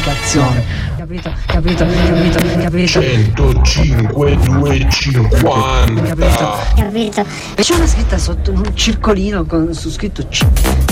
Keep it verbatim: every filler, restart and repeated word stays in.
Capito, capito, capito, capito. centocinque duecentocinquanta. Capito, capito. E c'è una scritta sotto, un circolino con su scritto C.